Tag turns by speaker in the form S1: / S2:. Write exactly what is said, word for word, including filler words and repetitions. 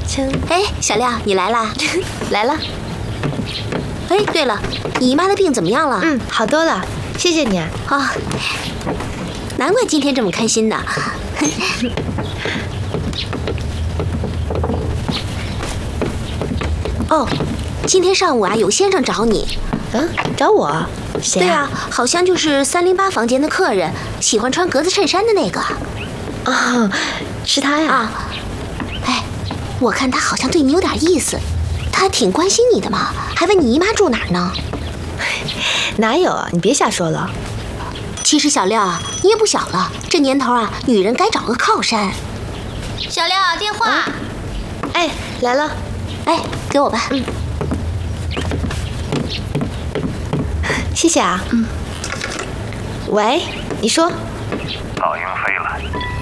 S1: 锵。
S2: 哎，小亮，你来啦？
S1: 来了。
S2: 哎，对了，你姨妈的病怎么样了？
S1: 嗯，好多了，谢谢你啊。
S2: 啊、哦，难怪今天这么开心呢。哦，今天上午啊，有先生找你。
S1: 嗯，找我？谁啊？
S2: 对啊，好像就是三零八房间的客人，喜欢穿格子衬衫的那个。
S1: 哦，是他呀。
S2: 啊，哎，我看他好像对你有点意思，他还挺关心你的嘛，还问你姨妈住哪儿呢。
S1: 哪有啊？你别瞎说了。
S2: 其实小廖啊，你也不小了，这年头啊，女人该找个靠山。
S3: 小廖，电话。啊、
S1: 哎，来了。
S2: 哎，给我吧。
S1: 嗯。谢谢啊。
S2: 嗯。
S1: 喂，你说。
S4: 老鹰飞了，